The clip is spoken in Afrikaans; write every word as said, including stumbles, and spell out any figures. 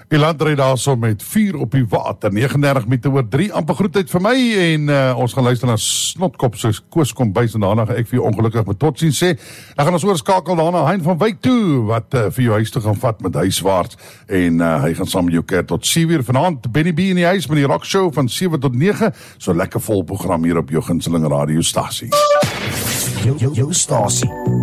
Die land ry daar so met vier op die water, nege en dertig meter oor drie, amper groetheid vir my, en uh, ons gaan luister na Snotkop se Koos Kombuis, en daarna gaan ek vir jou ongelukkig met totsiens sê. Dan gaan ons oorskakel daarna Hein van Wyk toe, wat uh, vir jou huis toe gaan vat met huiswaarts, en uh, hy gaan saam met jou keer tot sewe uur vanaand, Benny B in die huis met die rock show van sewe tot nege, so lekker vol program hier op jou gunsteling radiostasie. Jou, jou, jou stasie.